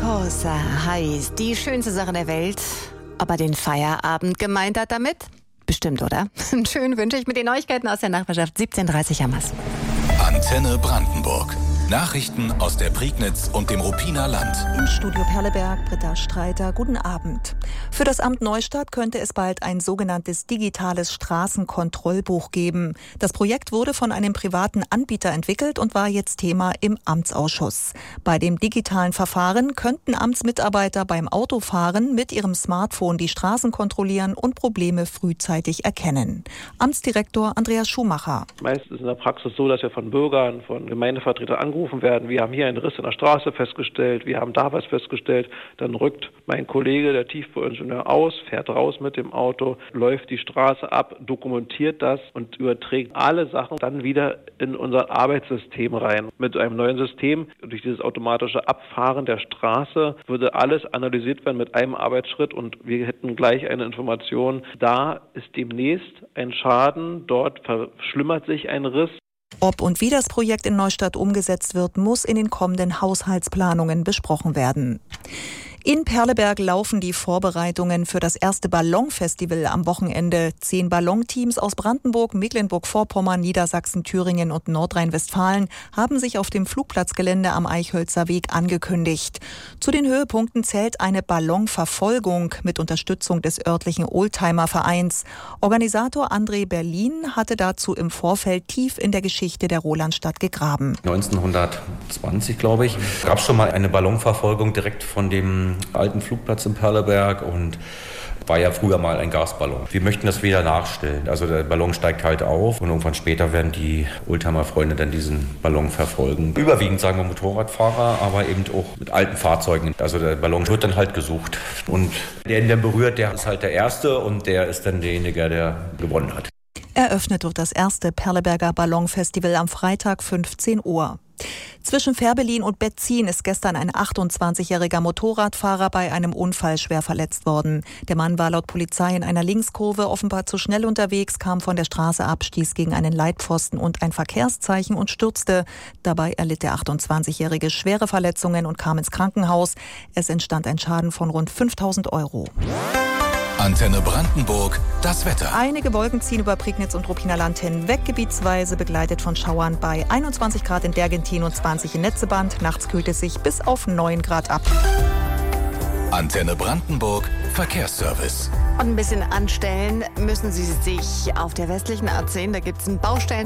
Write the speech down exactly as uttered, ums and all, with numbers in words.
Cosa heißt die schönste Sache der Welt. Ob er den Feierabend gemeint hat damit? Bestimmt, oder? Schön wünsche ich mit den Neuigkeiten aus der Nachbarschaft. siebzehn Uhr dreißig am Mast. Antenne Brandenburg. Nachrichten aus der Prignitz und dem Ruppiner Land. Im Studio Perleberg, Britta Streiter, guten Abend. Für das Amt Neustadt könnte es bald ein sogenanntes digitales Straßenkontrollbuch geben. Das Projekt wurde von einem privaten Anbieter entwickelt und war jetzt Thema im Amtsausschuss. Bei dem digitalen Verfahren könnten Amtsmitarbeiter beim Autofahren mit ihrem Smartphone die Straßen kontrollieren und Probleme frühzeitig erkennen. Amtsdirektor Andreas Schumacher. Meistens ist in der Praxis so, dass wir von Bürgern, von Gemeindevertretern angerufen werden. Wir haben hier einen Riss in der Straße festgestellt, wir haben da was festgestellt. Dann rückt mein Kollege, der Tiefbauingenieur, aus, fährt raus mit dem Auto, läuft die Straße ab, dokumentiert das und überträgt alle Sachen dann wieder in unser Arbeitssystem rein. Mit einem neuen System, durch dieses automatische Abfahren der Straße, würde alles analysiert werden mit einem Arbeitsschritt und wir hätten gleich eine Information. Da ist demnächst ein Schaden, dort verschlimmert sich ein Riss. Ob und wie das Projekt in Neustadt umgesetzt wird, muss in den kommenden Haushaltsplanungen besprochen werden. In Perleberg laufen die Vorbereitungen für das erste Ballonfestival am Wochenende. Zehn Ballonteams aus Brandenburg, Mecklenburg-Vorpommern, Niedersachsen, Thüringen und Nordrhein-Westfalen haben sich auf dem Flugplatzgelände am Eichhölzer Weg angekündigt. Zu den Höhepunkten zählt eine Ballonverfolgung mit Unterstützung des örtlichen Oldtimer-Vereins. Organisator André Berlin hatte dazu im Vorfeld tief in der Geschichte der Rolandstadt gegraben. neunzehnhundertzwanzig, glaube ich, gab es schon mal eine Ballonverfolgung direkt von dem alten Flugplatz in Perleberg und war ja früher mal ein Gasballon. Wir möchten das wieder nachstellen. Also der Ballon steigt halt auf und irgendwann später werden die Oldtimer-Freunde dann diesen Ballon verfolgen. Überwiegend sagen wir Motorradfahrer, aber eben auch mit alten Fahrzeugen. Also der Ballon wird dann halt gesucht und der ihn dann berührt, der ist halt der Erste und der ist dann derjenige, der gewonnen hat. Eröffnet wird das erste Perleberger Ballonfestival am Freitag fünfzehn Uhr. Zwischen Fährberlin und Betzin ist gestern ein achtundzwanzigjähriger Motorradfahrer bei einem Unfall schwer verletzt worden. Der Mann war laut Polizei in einer Linkskurve offenbar zu schnell unterwegs, kam von der Straße ab, stieß gegen einen Leitpfosten und ein Verkehrszeichen und stürzte. Dabei erlitt der achtundzwanzigjährige schwere Verletzungen und kam ins Krankenhaus. Es entstand ein Schaden von rund fünftausend Euro. Antenne Brandenburg, das Wetter. Einige Wolken ziehen über Prignitz und Ruppiner Land hinweg, gebietsweise begleitet von Schauern bei einundzwanzig Grad in Bergentin und zwanzig in Netzeband. Nachts kühlt es sich bis auf neun Grad ab. Antenne Brandenburg, Verkehrsservice. Und ein bisschen anstellen müssen Sie sich auf der westlichen A zehn. Da gibt es einen Baustellen.